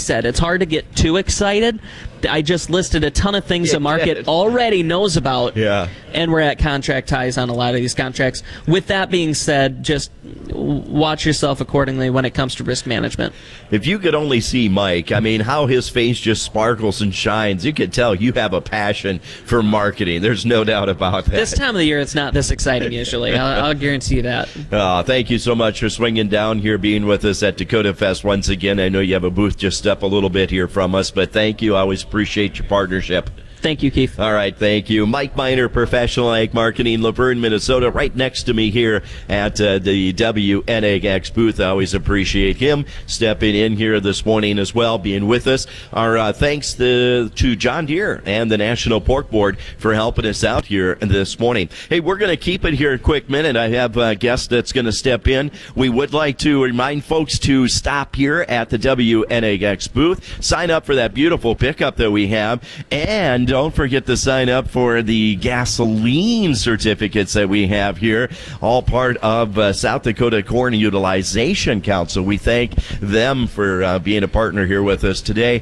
said, it's hard to get too excited. I just listed a ton of things the market already knows about, and we're at contract highs on a lot of these contracts. With that being said, just watch yourself accordingly when it comes to risk management. If you could only see Mike, I mean, how his face just sparkles and shines, you could tell you have a passion for marketing. There's no doubt about that. This time of the year, it's not this exciting usually. I'll guarantee you that. Thank you so much for swinging down here, being with us at Dakota Fest once again. I know you have a booth just up a little bit here from us, but thank you. I always appreciate your partnership. Thank you, Keith. All right, thank you. Mike Miner, Professional Ag Marketing, Laverne, Minnesota, right next to me here at the WNAX booth. I always appreciate him stepping in here this morning as well, being with us. Our thanks to John Deere and the National Pork Board for helping us out here this morning. Hey, we're going to keep it here a quick minute. I have a guest that's going to step in. We would like to remind folks to stop here at the WNAX booth, sign up for that beautiful pickup that we have, and don't forget to sign up for the gasoline certificates that we have here, all part of South Dakota Corn Utilization Council. We thank them for being a partner here with us today.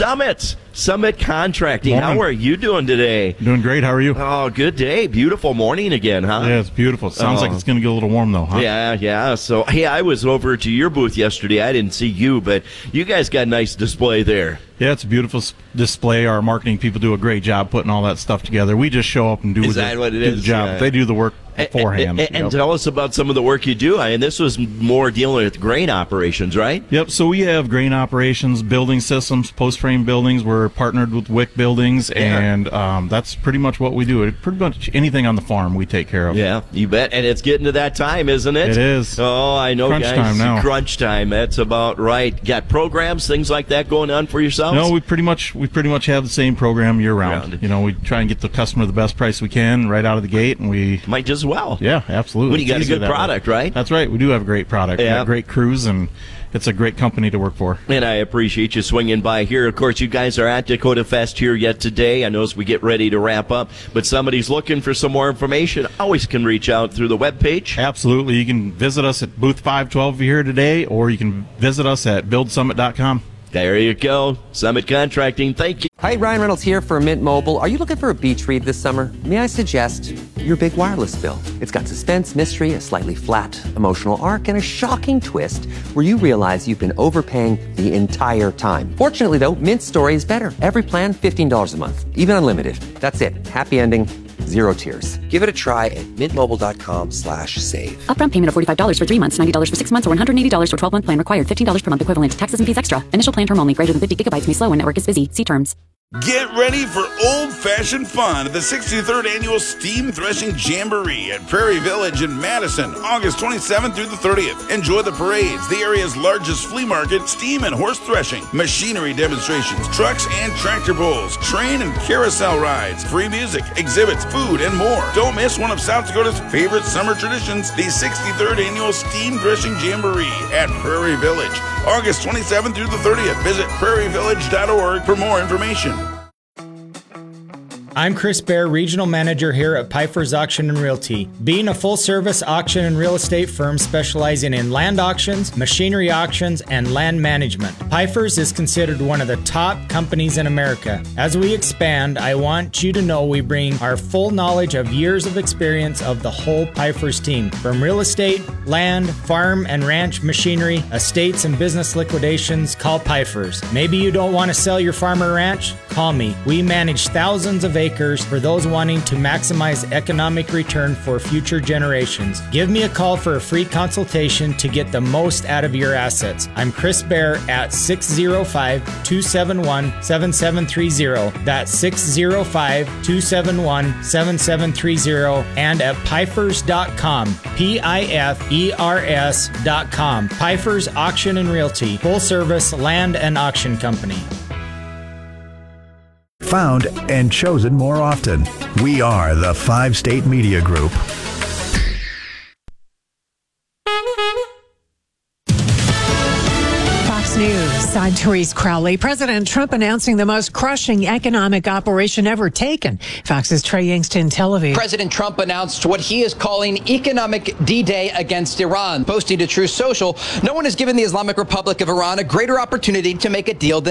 Summit Contracting. Morning. How are you doing today? Doing great. How are you? Oh, good day. Beautiful morning again, huh? Yeah, it's beautiful. Sounds like it's going to get a little warm, though, huh? Yeah. So, hey, I was over to your booth yesterday. I didn't see you, but you guys got a nice display there. Yeah, it's a beautiful display. Our marketing people do a great job putting all that stuff together. We just show up and do the job. Yeah. They do the work beforehand. And tell us about some of the work you do. And this was more dealing with grain operations, right? Yep. So we have grain operations, building systems, post-frame buildings. We're partnered with WIC Buildings, and that's pretty much what we do. Pretty much anything on the farm we take care of. Yeah, you bet. And it's getting to that time, isn't it? It is. Oh, I know, Crunch guys. time now. Crunch time. That's about right. Got programs, things like that going on for yourselves? No, we pretty much have the same program year round. You know, we try and get the customer the best price we can right out of the gate, and we might as well. Yeah, absolutely. When you got a good product, right? That's right. We do have a great product. We have great crews, and it's a great company to work for. And I appreciate you swinging by here. Of course, you guys are at Dakota Fest here yet today. I know as we get ready to wrap up, but somebody's looking for some more information, always can reach out through the webpage. Absolutely. You can visit us at booth 512 here today, or you can visit us at buildsummit.com. There you go. Summit Contracting. Thank you. Hi, Ryan Reynolds here for Mint Mobile. Are you looking for a beach read this summer? May I suggest your big wireless bill? It's got suspense, mystery, a slightly flat emotional arc, and a shocking twist where you realize you've been overpaying the entire time. Fortunately, though, Mint's story is better. Every plan, $15 a month, even unlimited. That's it. Happy ending. Zero tears. Give it a try at mintmobile.com/save. Upfront payment of $45 for 3 months, $90 for 6 months, or $180 for 12-month plan required. $15 per month equivalent. Taxes and fees extra. Initial plan term only. Greater than 50 gigabytes may slow when network is busy. See terms. Get ready for old-fashioned fun at the 63rd Annual Steam Threshing Jamboree at Prairie Village in Madison, August 27th through the 30th. Enjoy the parades, the area's largest flea market, steam and horse threshing, machinery demonstrations, trucks and tractor pulls, train and carousel rides, free music, exhibits, food, and more. Don't miss one of South Dakota's favorite summer traditions, the 63rd Annual Steam Threshing Jamboree at Prairie Village, August 27th through the 30th. Visit prairievillage.org for more information. I'm Chris Baer, Regional Manager here at Pfeiffer's Auction and Realty. Being a full-service auction and real estate firm specializing in land auctions, machinery auctions, and land management, Pfeiffer's is considered one of the top companies in America. As we expand, I want you to know we bring our full knowledge of years of experience of the whole Pfeiffer's team. From real estate, land, farm and ranch machinery, estates and business liquidations, call Pfeiffer's. Maybe you don't want to sell your farm or ranch? Call me. We manage thousands of acres for those wanting to maximize economic return for future generations. Give me a call for a free consultation to get the most out of your assets. I'm Chris Baer at 605-271-7730. That's 605-271-7730 and at Pfeifers.com. Pifers.com. Pfeiffer's Auction and Realty. Full service land and auction company. Found and chosen more often. We are the 5-State Media Group. Fox News, I'm Therese Crowley. President Trump announcing the most crushing economic operation ever taken. Fox's Trey Yingst in Tel Aviv. President Trump announced what he is calling economic D-Day against Iran. Posting to Truth Social, no one has given the Islamic Republic of Iran a greater opportunity to make a deal than